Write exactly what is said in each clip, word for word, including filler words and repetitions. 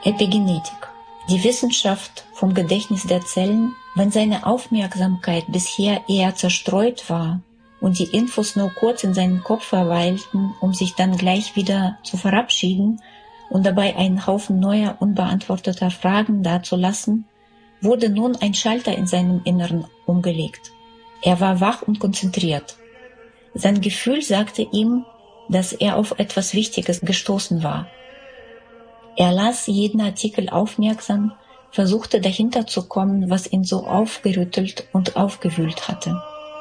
Epigenetik. Die Wissenschaft vom Gedächtnis der Zellen, wenn seine Aufmerksamkeit bisher eher zerstreut war und die Infos nur kurz in seinem Kopf verweilten, um sich dann gleich wieder zu verabschieden und dabei einen Haufen neuer, unbeantworteter Fragen dazulassen, wurde nun ein Schalter in seinem Inneren umgelegt. Er war wach und konzentriert. Sein Gefühl sagte ihm, dass er auf etwas Wichtiges gestoßen war. Er las jeden Artikel aufmerksam, versuchte dahinter zu kommen, was ihn so aufgerüttelt und aufgewühlt hatte.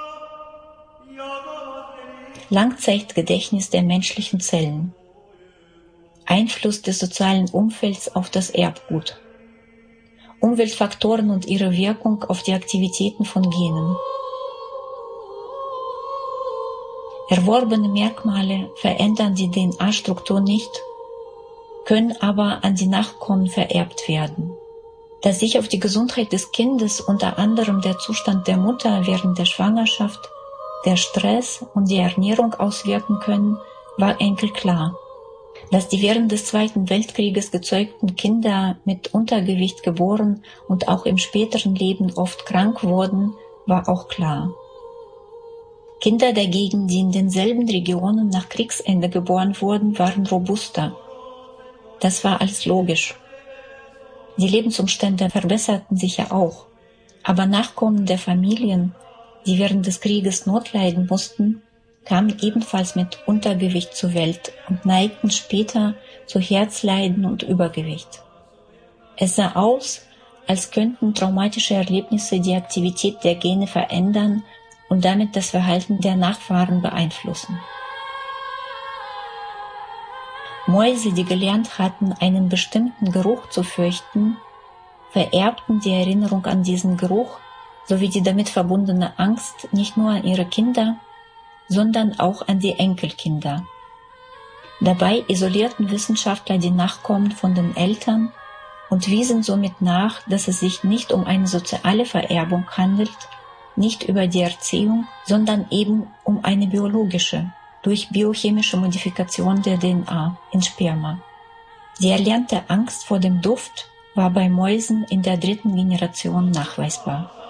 Langzeitgedächtnis der menschlichen Zellen. Einfluss des sozialen Umfelds auf das Erbgut. Umweltfaktoren und ihre Wirkung auf die Aktivitäten von Genen. Erworbene Merkmale verändern die D N A-Struktur nicht, können aber an die Nachkommen vererbt werden. Dass sich auf die Gesundheit des Kindes unter anderem der Zustand der Mutter während der Schwangerschaft, der Stress und die Ernährung auswirken können, war Enkel klar. Dass die während des Zweiten Weltkrieges gezeugten Kinder mit Untergewicht geboren und auch im späteren Leben oft krank wurden, war auch klar. Kinder dagegen, die in denselben Regionen nach Kriegsende geboren wurden, waren robuster. Das war alles logisch. Die Lebensumstände verbesserten sich ja auch. Aber Nachkommen der Familien, die während des Krieges Not leiden mussten, kamen ebenfalls mit Untergewicht zur Welt und neigten später zu Herzleiden und Übergewicht. Es sah aus, als könnten traumatische Erlebnisse die Aktivität der Gene verändern und damit das Verhalten der Nachfahren beeinflussen. Mäuse, die gelernt hatten, einen bestimmten Geruch zu fürchten, vererbten die Erinnerung an diesen Geruch sowie die damit verbundene Angst nicht nur an ihre Kinder, sondern auch an die Enkelkinder. Dabei isolierten Wissenschaftler die Nachkommen von den Eltern und wiesen somit nach, dass es sich nicht um eine soziale Vererbung handelt, nicht über die Erziehung, sondern eben um eine biologische, durch biochemische Modifikation der D N A in Sperma. Die erlernte Angst vor dem Duft war bei Mäusen in der dritten Generation nachweisbar.